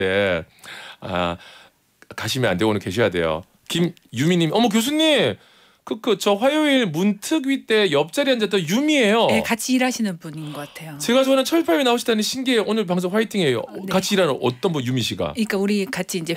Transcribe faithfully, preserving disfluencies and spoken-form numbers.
때 아, 가시면 안 되고 오늘 계셔야 돼요. 김유미님, 어머 교수님, 그그 저 화요일 문특위 때 옆자리 앉았던 유미예요. 네, 같이 일하시는 분인 것 같아요. 제가 좋아하는 철파에 나오시다니 신기해요. 오늘 방송 화이팅해요. 네. 같이 일하는 어떤 분 유미 씨가? 그러니까 우리 같이 이제